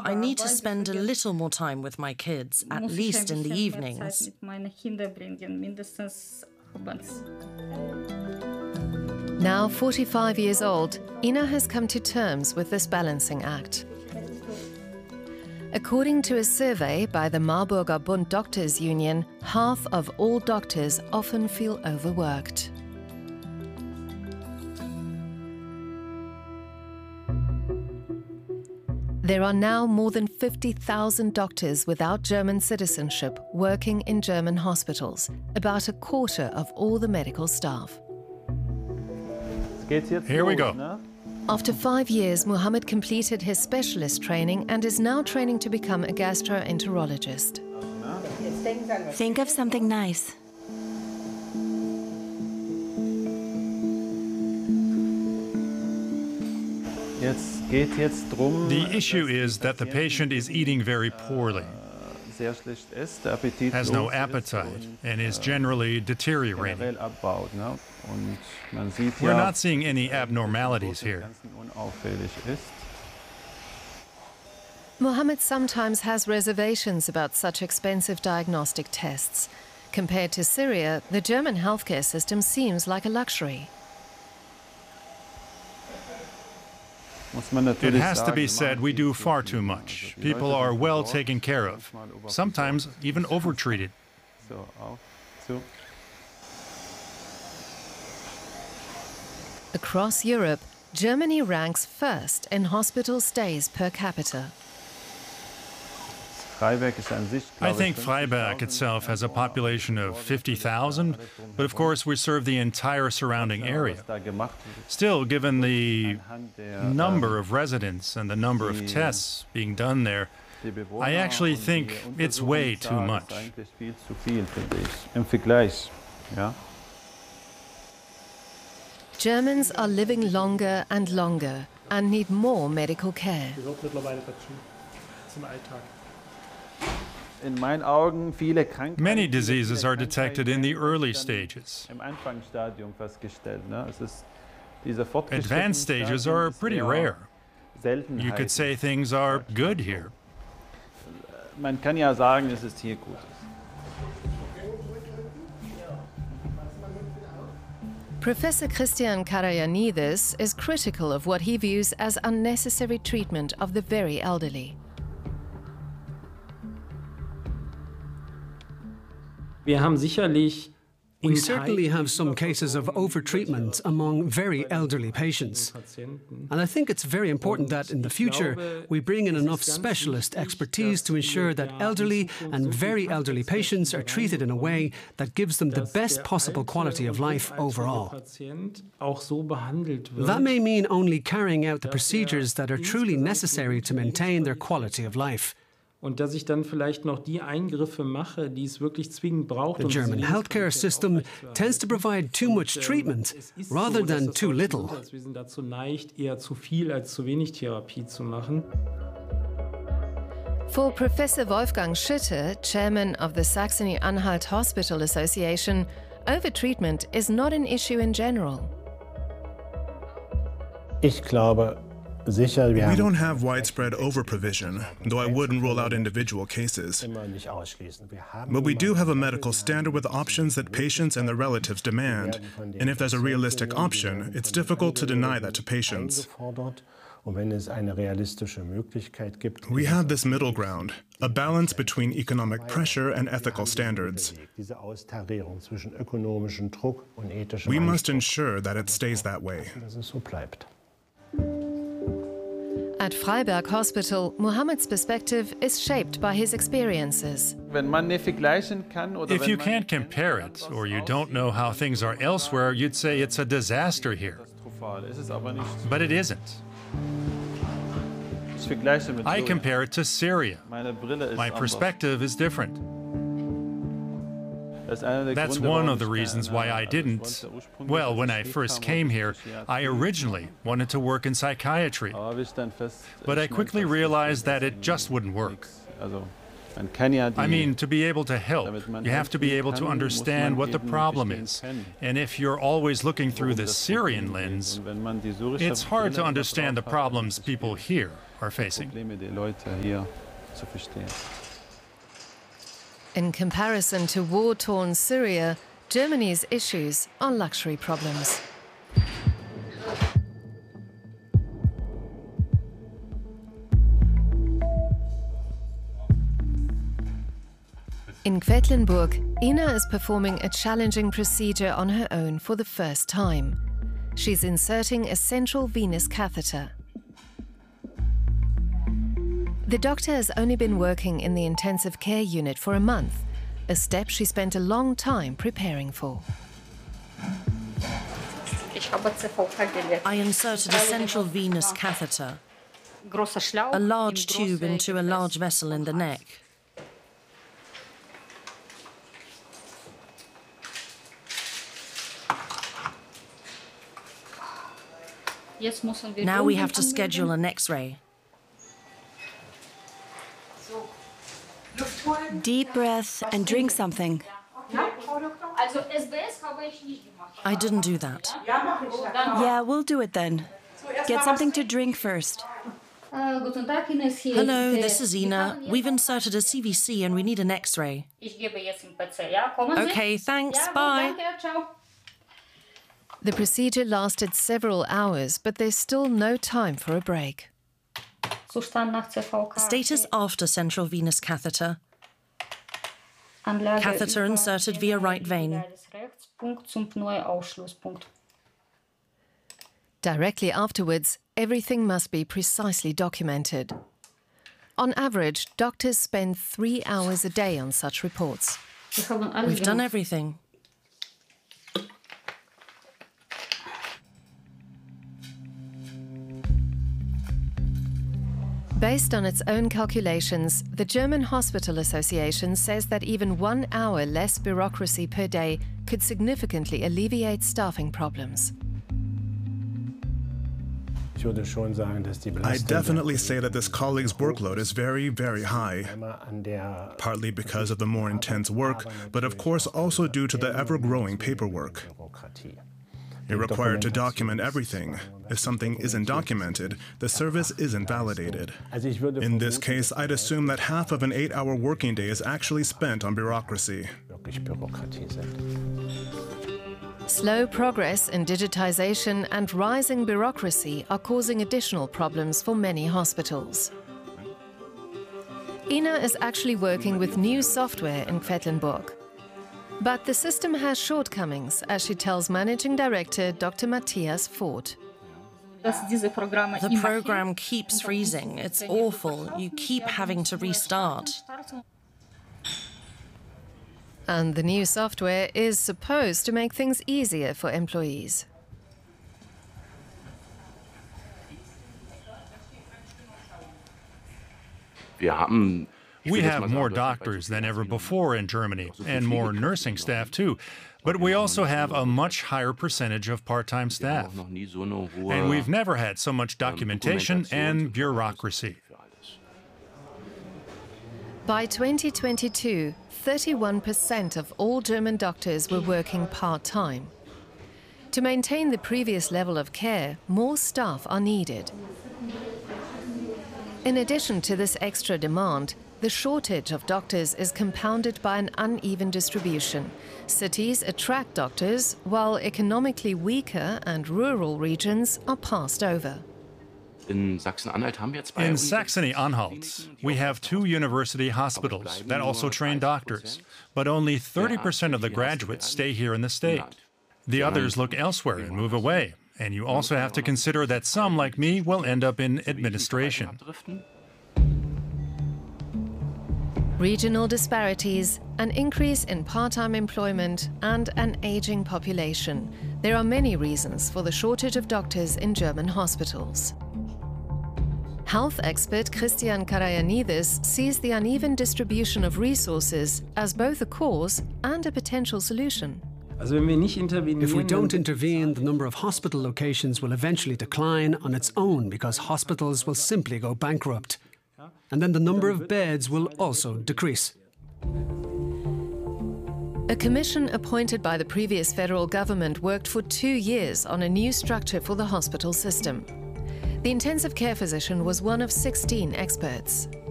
I need to spend a little more time with my kids, at least in the evenings. Now 45 years old, Ina has come to terms with this balancing act. According to a survey by the Marburger Bund Doctors Union, half of all doctors often feel overworked. There are now more than 50,000 doctors without German citizenship working in German hospitals, about a quarter of all the medical staff. Here we go. After 5 years, Mohammed completed his specialist training and is now training to become a gastroenterologist. Think of something nice. The issue is that the patient is eating very poorly, has no appetite, and is generally deteriorating. We're not seeing any abnormalities here. Mohammed sometimes has reservations about such expensive diagnostic tests. Compared to Syria, the German healthcare system seems like a luxury. It has to be said we do far too much. People are well taken care of, sometimes even overtreated. Across Europe, Germany ranks first in hospital stays per capita. I think Freiberg itself has a population of 50,000, but of course we serve the entire surrounding area. Still, given the number of residents and the number of tests being done there, I actually think it's way too much. Germans are living longer and longer and need more medical care. Many diseases are detected in the early stages. Advanced stages are pretty rare. You could say things are good here. Professor Christian Karayanidis is critical of what he views as unnecessary treatment of the very elderly. We certainly have some cases of overtreatment among very elderly patients. And I think it's very important that in the future we bring in enough specialist expertise to ensure that elderly and very elderly patients are treated in a way that gives them the best possible quality of life overall. That may mean only carrying out the procedures that are truly necessary to maintain their quality of life. Und dass ich dann vielleicht noch die Eingriffe mache, die es wirklich zwingend braucht. The German healthcare system tends to provide too much treatment rather than too little. Wir sind dazu neigt, eher zu viel als zu wenig Therapie zu machen. For Professor Wolfgang Schütte, chairman of the Saxony-Anhalt Hospital Association, overtreatment is not an issue in general. Ich glaube, we don't have widespread overprovision, though I wouldn't rule out individual cases. But we do have a medical standard with options that patients and their relatives demand, and if there's a realistic option, it's difficult to deny that to patients. We have this middle ground, a balance between economic pressure and ethical standards. We must ensure that it stays that way. At Freiberg Hospital, Mohammed's perspective is shaped by his experiences. If you can't compare it, or you don't know how things are elsewhere, you'd say it's a disaster here. But it isn't. I compare it to Syria. My perspective is different. That's one of the reasons why I didn't. Well, when I first came here, I originally wanted to work in psychiatry. But I quickly realized that it just wouldn't work. I mean, to be able to help, you have to be able to understand what the problem is. And if you're always looking through the Syrian lens, it's hard to understand the problems people here. are facing. In comparison to war-torn Syria, Germany's issues are luxury problems. In Quedlinburg, Ina is performing a challenging procedure on her own for the first time. She's inserting a central venous catheter. The doctor has only been working in the intensive care unit for a month, a step she spent a long time preparing for. I inserted a central venous catheter, a large tube into a large vessel in the neck. Now we have to schedule an X-ray. Deep breath and drink something. I didn't do that. Yeah, we'll do it then. Get something to drink first. Hello, this is Ina. We've inserted a CVC and we need an X-ray. Okay, thanks, bye. The procedure lasted several hours, but there's still no time for a break. Status after central venous catheter. Catheter inserted via right vein. Directly afterwards, everything must be precisely documented. On average, doctors spend 3 hours a day on such reports. We've done everything. Based on its own calculations, the German Hospital Association says that even 1 hour less bureaucracy per day could significantly alleviate staffing problems. I definitely say that this colleague's workload is very, very high, partly because of the more intense work, but of course also due to the ever-growing paperwork. You're required to document everything. If something isn't documented, the service isn't validated. In this case, I'd assume that half of an 8-hour working day is actually spent on bureaucracy. Slow progress in digitization and rising bureaucracy are causing additional problems for many hospitals. Ina is actually working with new software in Quedlinburg. But the system has shortcomings, as she tells Managing Director Dr. Matthias Vogt. The program keeps freezing. It's awful. You keep having to restart. And the new software is supposed to make things easier for employees. We have more doctors than ever before in Germany, and more nursing staff too. But we also have a much higher percentage of part-time staff. And we've never had so much documentation and bureaucracy. By 2022, 31% of all German doctors were working part-time. To maintain the previous level of care, more staff are needed. In addition to this extra demand, the shortage of doctors is compounded by an uneven distribution. Cities attract doctors, while economically weaker and rural regions are passed over. In Saxony-Anhalt, we have 2 university hospitals that also train doctors, but only 30% of the graduates stay here in the state. The others look elsewhere and move away, and you also have to consider that some, like me, will end up in administration. Regional disparities, an increase in part-time employment, and an aging population. There are many reasons for the shortage of doctors in German hospitals. Health expert Christian Karayanidis sees the uneven distribution of resources as both a cause and a potential solution. If we don't intervene, the number of hospital locations will eventually decline on its own because hospitals will simply go bankrupt. And then the number of beds will also decrease. A commission appointed by the previous federal government worked for 2 years on a new structure for the hospital system. The intensive care physician was one of 16 experts.